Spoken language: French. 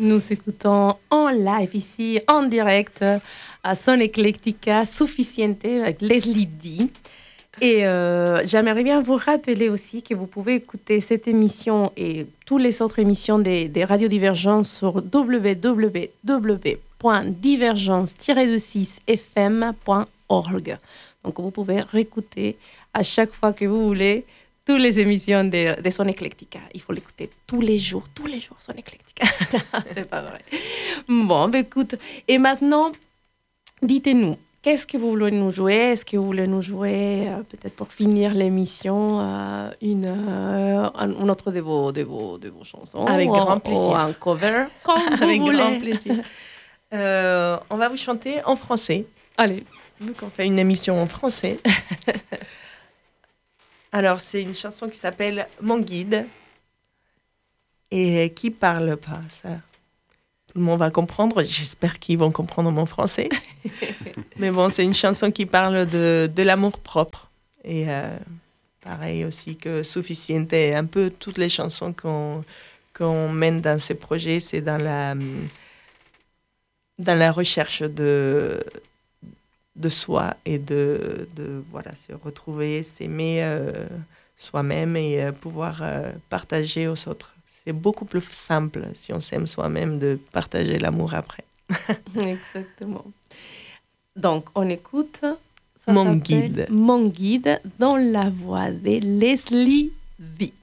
Nous écoutons en live ici, en direct, à Son Eclectica Sufficiente avec Leslie D. Et j'aimerais bien vous rappeler aussi que vous pouvez écouter cette émission et toutes les autres émissions des radios Divergence sur www.divergence-6fm.org. Donc vous pouvez réécouter à chaque fois que vous voulez toutes les émissions de Son Eclectica. Il faut l'écouter tous les jours, Son Eclectica. C'est pas vrai. Bon, ben écoute, et maintenant, dites-nous, qu'est-ce que vous voulez nous jouer? Est-ce que vous voulez nous jouer, peut-être pour finir l'émission, une autre de vos chansons? Avec grand plaisir. Ou un cover, comme Avec vous voulez. grand plaisir. On va vous chanter en français. Allez. Donc, on fait une émission en français. Alors, c'est une chanson qui s'appelle Mon guide et qui parle pas, ça. Tout le monde va comprendre. J'espère qu'ils vont comprendre mon français. Mais bon, c'est une chanson qui parle de l'amour propre. Et pareil aussi que Sufficiente. Un peu toutes les chansons qu'on mène dans ce projet, c'est dans la recherche de soi et de voilà, se retrouver, s'aimer soi-même et pouvoir partager aux autres. C'est beaucoup plus simple, si on s'aime soi-même, de partager l'amour après. Exactement. Donc, on écoute Mon guide. Mon guide dans la voix de Leslie V.